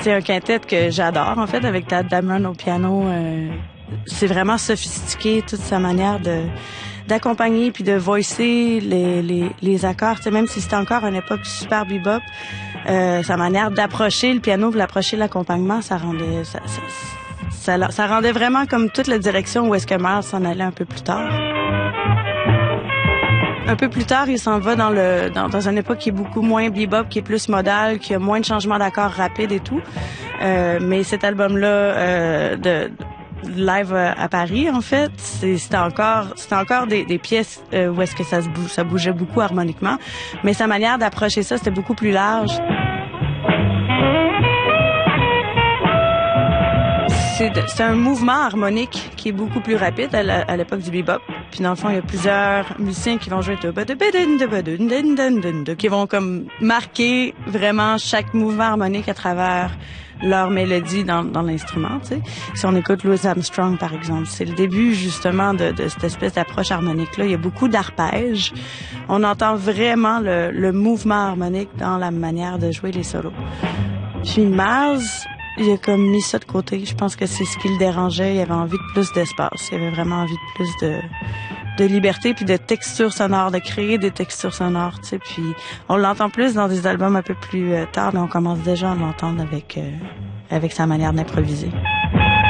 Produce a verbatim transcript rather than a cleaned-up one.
C'est un quintet que j'adore, en fait, avec Tadd Dameron au piano. Euh, c'est vraiment sophistiqué, toute sa manière de d'accompagner puis de voicer les, les, les accords. Tu sais, même si c'était encore une époque super bebop, euh, sa manière d'approcher le piano puis d'approcher l'accompagnement, ça rendait... Ça, ça, ça, ça rendait vraiment comme toute la direction où est-ce que Miles s'en allait un peu plus tard. Un peu plus tard, il s'en va dans le dans, dans une époque qui est beaucoup moins bebop, qui est plus modale, qui a moins de changements d'accords rapides et tout. Euh, mais cet album-là euh, de live à Paris, en fait, c'est, c'était encore, c'était encore des, des pièces euh, où est-ce que ça se bouge, ça bougeait beaucoup harmoniquement, mais sa manière d'approcher ça, c'était beaucoup plus large. C'est, de, c'est un mouvement harmonique qui est beaucoup plus rapide à, la, à l'époque du bebop. Puis dans le fond, il y a plusieurs musiciens qui vont jouer qui vont comme marquer vraiment chaque mouvement harmonique à travers leur mélodie dans, dans l'instrument, tu sais. Si on écoute Louis Armstrong, par exemple, c'est le début, justement, de, de cette espèce d'approche harmonique-là. Il y a beaucoup d'arpèges. On entend vraiment le, le mouvement harmonique dans la manière de jouer les solos. Puis Miles, il a comme mis ça de côté. Je pense que c'est ce qui le dérangeait. Il avait envie de plus d'espace. Il avait vraiment envie de plus de... de liberté puis de texture sonore, de créer des textures sonores, tu sais. Puis on l'entend plus dans des albums un peu plus euh, tard, mais on commence déjà à l'entendre avec euh, avec sa manière d'improviser.